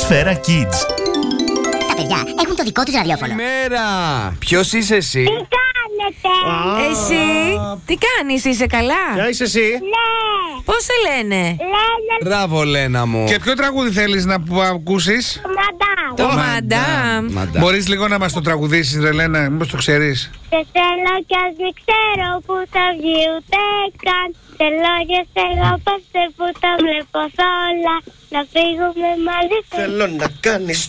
Σφαίρα Kids. Τα παιδιά έχουν το δικό τους ραδιόφωνο. Καλημέρα! Ποιος είσαι εσύ? Τι κάνετε? Εσύ, τι κάνεις, είσαι καλά? Ποια είσαι εσύ? Ναι. Πώς σε λένε? Λένε Μπράβο, Λένα μου. Και ποιο τραγούδι θέλεις να ακούσεις? μαντάμ. Το Μαντάμ. Μαντάμ. Μπορείς λίγο να μας το τραγουδήσεις, ρε Λένα, μήπως το ξέρεις? Σε θέλω κι ας μην ξέρω που θα βγει ούτε καν. Θέλω και σε αγαπάστε που τα βλέπω σ' όλα. Να φύγουμε μαζί. Θέλω να κάνεις